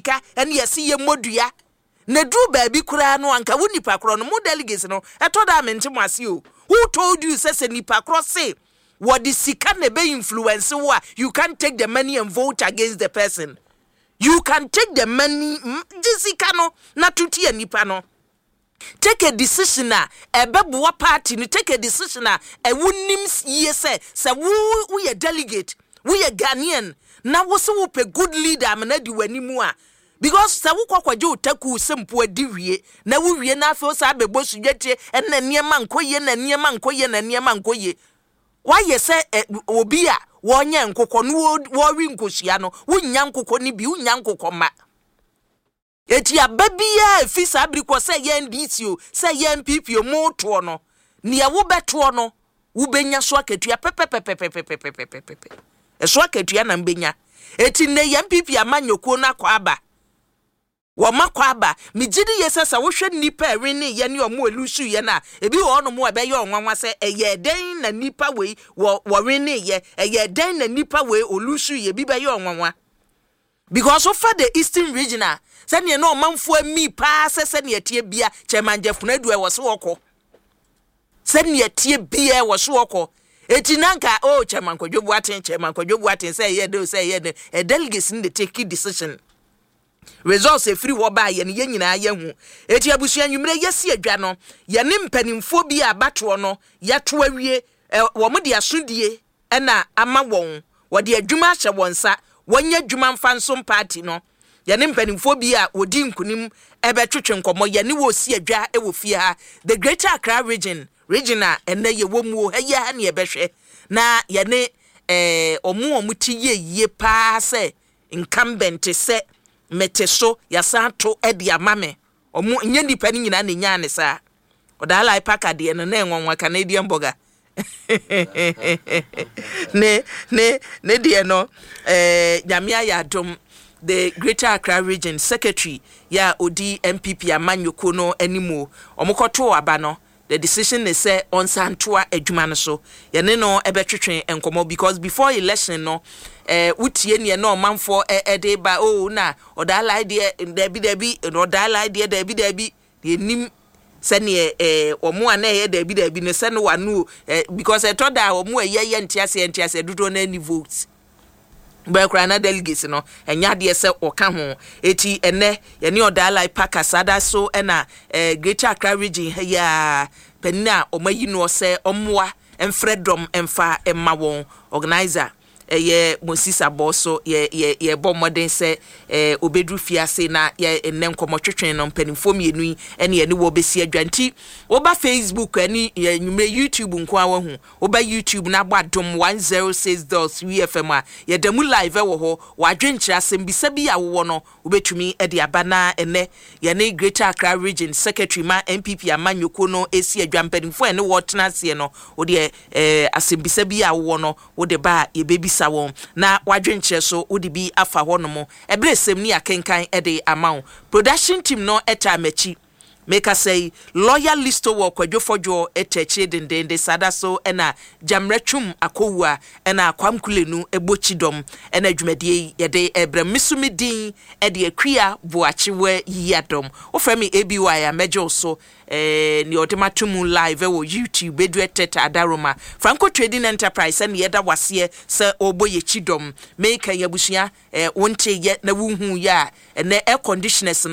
sika ene yesi ye modua na dru baabi kura no anka wo nipa kro no mo delegates no etoda mente mo ase o who told you say nipa kro say what the sika na be influence wo you can't take the money and vote against the person. You can take the money sika no na tuti nipa no. Take a decision na ebebuwa party ni take a decision na ewunim ye say we a delegate we a Ghanaian na wo se wo pe good leader amana di wanimu a because se wo kwakwaje otaku sempo adiwie na wo wie na afi o sa bebo sudwete na niema nkoye na niema nkoye na niema nkoye why ye say obi a wonye nkokọ no wo wi nkosia no wonya nkokọ ni bi wonya nkokọ ma eti ababia efi sabri ko say ye NDC o say ye MPP o mo to no ne wo beto no wo benya so akatua pepepepepepepepepe eso akatua na mbenya eti ne ye MPP amanyoko na kwa aba wo makwa aba migidi yesesa wo hwe nipa ewene ye ne omo elusu ye na ebi wo no mo ebe ye onwanwa se eye den na nipa we wo wene ye eye den na nipa we olusu ye bi be ye onwanwa because of the eastern regional say ne no manfo ami pa se ne tie bia chairman Jefunadu e wo se woko se ne tie bia wo se woko eti nanka oh chairman Kwadwobu aten say ye do say ye a delegates in the take decision results e free wo ba ye ne nyina ye hu eti abusua nwumre yesi adwa no ye ne mpanimfo bi abato no ye to awie wo mo de asodie na ama won wo de adwuma hye wonsa wonya adwuma mfanso party no ye ne mpanimfo bi a odi nkunim ebetwetwe nkomo ye ne wo si adwa e wo fie ha the Greater Accra regional ene ye wo mu he ye ha ne ebehwe na ye ne omu ti ye pa se incumbent se meteso yasanto edi amame omu nya nipa ni nyina ne nya ne sa odala ipaka de no na enwonwa Canadian burger ne de no Nyamia ya dom the Greater Accra Region Secretary ya odi MPP amanyoko no animo omokoto aba no the decision is say on santua adwuma no so ye ne no ebetwetwe enkomo because before election no utie ne no manfo de ba oh na odala idea debi no odala idea debi de nim sene omo ana ye debi ne sene wanu because etoda omo ye ntiase dodo na any votes Bekra na delegates no enya de se oka ho eti ene ye ne odala paka sada so na Greater Accra region ya penna omayi no se omwa enfredom emfa emma won organizer ye Mosisa Boso ye bɔ modern se obedru fiase na ye enne nkomotwetwen no mpanimfo mienu ene ye ne wo besi adwanti oba Facebook ani ye nwumre YouTube nko awo hu oba YouTube na gbadom 106.3 FM a ye damu live wo ho wadwenkyira sembisa bi awo no obetumi e de abana ene ye ne Greater Accra Region Secretary ma MPP amanyoko no esi adwampanimfo ene wo tena se no wo de asembisa bi awo no wo de ba ye bebi sawon na wadwenche so odi bi afa honomo ebresem ni akenkan ede amount production team no eta machi make us say loyal listo wo kwadwofojo eteche dendende sada so ena jamretwum akowua ena kwamkulenu ebochidom ena dwumadie yede ebremisumidin ede akria boachiwe yadom ofemi ABY amejo so ni odematumu live wo YouTube edu eteta adaroma Franco Trading Enterprise and yeda wase se oboye chidom make yabusua wonte ye na wuhu ya ene air conditioners